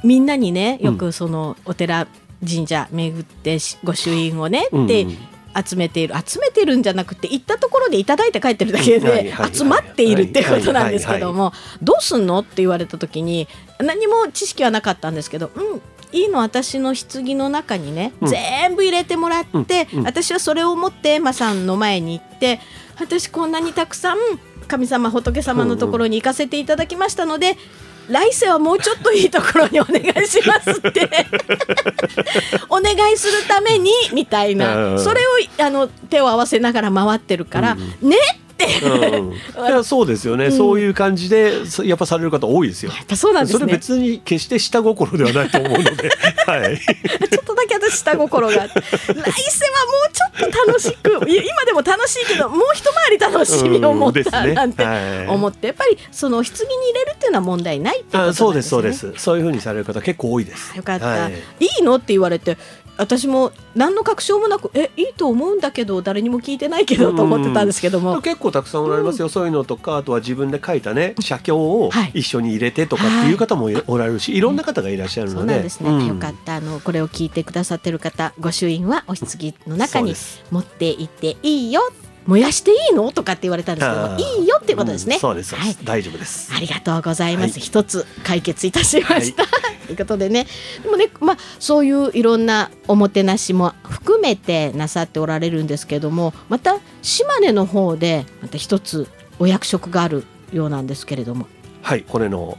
みんなにねよくそのお寺神社巡って御朱印をねって集めているんじゃなくて行ったところでいただいて帰ってるだけで集まっているっていうことなんですけども、どうすんのって言われた時に何も知識はなかったんですけど、いいの、私の棺の中にね、全部入れてもらって、私はそれを持ってエマさんの前に行って、私こんなにたくさん神様仏様のところに行かせていただきましたので、来世はもうちょっといいところにお願いしますってお願いするためにみたいな、それを手を合わせながら回ってるから、ねっていやそうですよね、そういう感じでやっぱされる方多いですよ。 やっぱそうなんですね。 それ別に決して下心ではないと思うので、はい、 ちょっとだけ私下心があって来世はもうちょっと楽しく今でも楽しいけどもう一回り楽しみを持ったなんて思って、やっぱりその棺に入れるっていうのは問題ないっていうことなんですね。 そうですそうです、そういう風にされる方結構多いです。 よかった、いいのって言われて、私も何の確証もなくいいと思うんだけど誰にも聞いてないけどと思ってたんですけども、 結構たくさんおられますよ、そういうのとか、あとは自分で書いたね写経を一緒に入れてとかっていう方もおられるし、いろんな方がいらっしゃるので、 そうなんですね、よかった。これを聞いてくださってる方、御朱印はお棺の中に持っていっていいよ、燃やしていいのとかって言われたんですけども、いいよっていうことですね。 そうです、大丈夫です。 ありがとうございます。一つ解決いたしました、ということでね、でもね、そういういろんなおもてなしも含めてなさっておられるんですけども、また島根の方でまた一つお役職があるようなんですけれども、 これの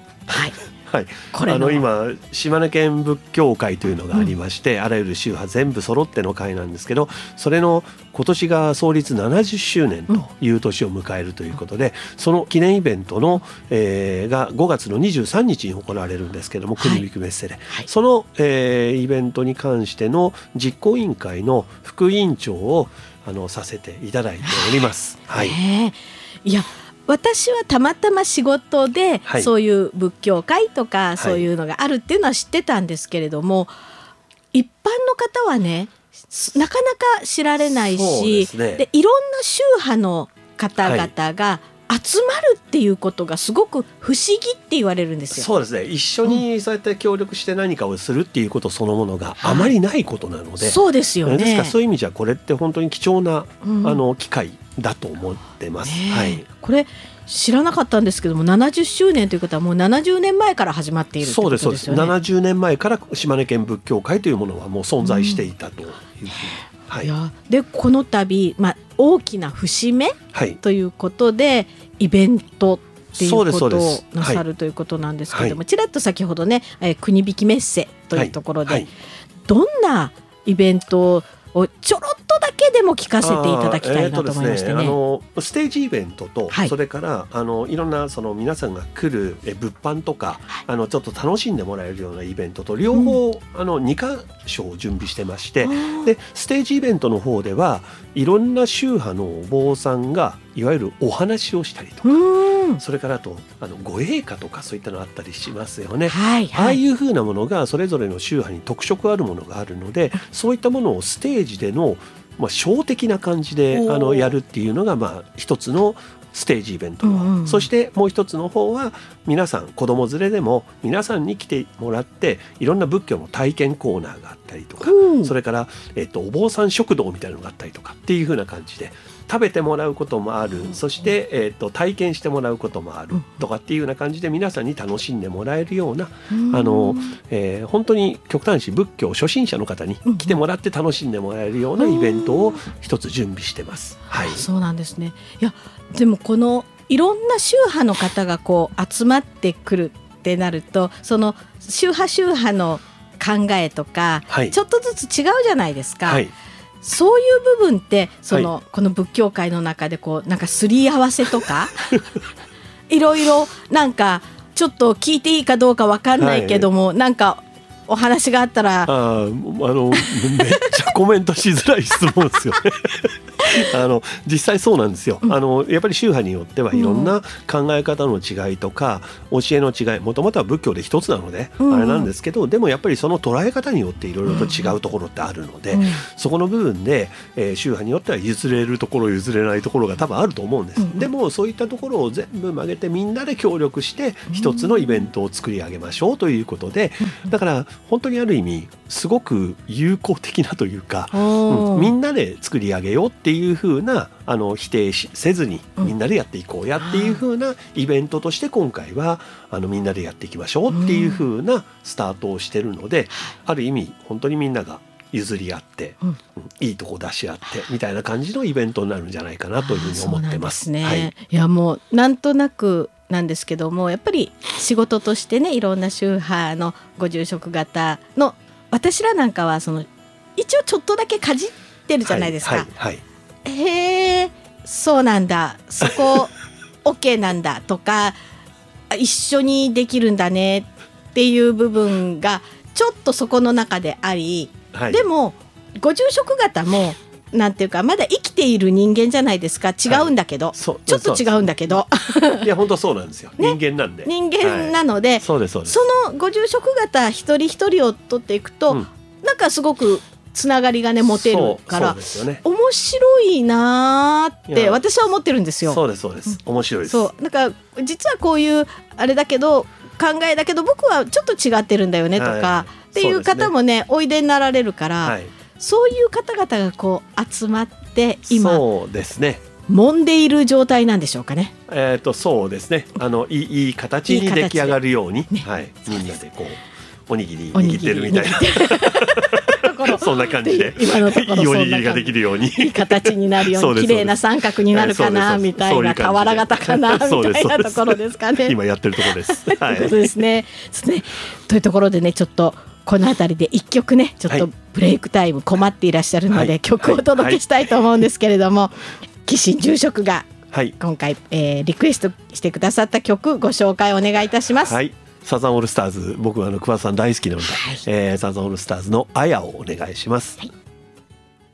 今島根県仏教会というのがありまして、あらゆる宗派全部揃っての会なんですけど、それの今年が創立70周年という年を迎えるということで、その記念イベントの、が5月の23日に行われるんですけども、国引きメッセで、その、イベントに関しての実行委員会の副委員長をさせていただいております。 いや私はたまたま仕事で、そういう仏教会とかそういうのがあるっていうのは知ってたんですけれども、一般の方はねなかなか知られないし、でいろんな宗派の方々が集まるっていうことがすごく不思議って言われるんですよ。 そうですね、一緒にそうやって協力して何かをするっていうことそのものがあまりないことなので、 そうですよね。 ですからそういう意味じゃこれって本当に貴重な、機会だと思ってます。 これ知らなかったんですけども、70周年ということはもう70年前から始まっているということですよね。 そうです、70年前から島根県仏教会というものはもう存在していたというふうに、 でこの度、大きな節目ということで、イベントっていうことをなさるということなんですけれども、ちらっと先ほどね、国引きメッセというところで、どんなイベントをちょろっとだけでも聞かせていただきたいなと思いましてね。 ステージイベントと、それからいろんなその皆さんが来る物販とか、ちょっと楽しんでもらえるようなイベントと両方、2か所を準備してまして、でステージイベントの方ではいろんな宗派のお坊さんがいわゆるお話をしたりとか、それからあとご栄歌とかそういったのあったりしますよね。ああいうふうなものがそれぞれの宗派に特色あるものがあるので、そういったものをステージでのショー的な感じでやるっていうのが一つのステージイベント、そしてもう一つの方は皆さん子供連れでも皆さんに来てもらっていろんな仏教の体験コーナーがあったりとか、それから、お坊さん食堂みたいなのがあったりとかっていう風な感じで食べてもらうこともある、そして、体験してもらうこともあるとかっていうような感じで皆さんに楽しんでもらえるような、本当に極端に仏教初心者の方に来てもらって楽しんでもらえるようなイベントを一つ準備してます。 そうなんですね。いやでもこのいろんな宗派の方がこう集まってくるってなると、その宗派の考えとか、ちょっとずつ違うじゃないですか。そういう部分ってこの仏教界の中でなんかすり合わせとかいろいろなんかちょっと聞いていいかどうか分かんないけども、なんかお話があったらめっちゃコメントしづらい質問ですよね実際そうなんですよ。やっぱり宗派によってはいろんな考え方の違いとか教えの違い、もともとは仏教で一つなのであれなんですけど、でもやっぱりその捉え方によっていろいろと違うところってあるので、そこの部分で、宗派によっては譲れるところ譲れないところが多分あると思うんです。でもそういったところを全部曲げてみんなで協力して一つのイベントを作り上げましょうということで、だから本当にある意味すごく有効的なというか、みんなで作り上げようっていう風な否定せずにみんなでやっていこうやっていう風なイベントとして今回はみんなでやっていきましょうっていう風なスタートをしてるので、ある意味本当にみんなが譲り合って、いいとこ出し合ってみたいな感じのイベントになるんじゃないかなというふうに思ってます。 いやもうなんとなくなんですけども、やっぱり仕事としてね、いろんな宗派のご住職方の私らなんかは一応ちょっとだけかじってるじゃないですか。へえ、そうなんだ、そこ OK なんだとか一緒にできるんだねっていう部分がちょっとそこの中であり、でもご住職方もなんていうかまだ生きている人間じゃないですか。違うんだけど、ちょっと違うんだけどいや本当そうなんですよ、人間なんで、 人間なので、そのご住職方一人一人を取っていくと、なんかすごくつながりがね持てるから、面白いなって私は思ってるんですよ。 そうですそうです、面白いです。 なんか実はこういうあれだけど考えだけど僕はちょっと違ってるんだよねとか、っていう方もねおいでになられるから、そういう方々がこう集まって今そうですね、 揉んでいる状態なんでしょうかね。 そうですね、いい形に出来上がるように、みんなでこうおにぎり握ってるみたいなそんな感じで今のところいいおにぎりができるように、いい形になるように綺麗な三角になるかなみたいな、俵型かなみたいなところですかね。 今やってるところです。ということですね。というところでね、ちょっとこのあたりで一曲ね、ちょっとブレイクタイム困っていらっしゃるので、曲をお届けしたいと思うんですけれども、紀信住職が今回、リクエストしてくださった曲ご紹介お願いいたします。 サザンオールスターズ、僕は桑田さん大好きなので、サザンオールスターズのあやをお願いします。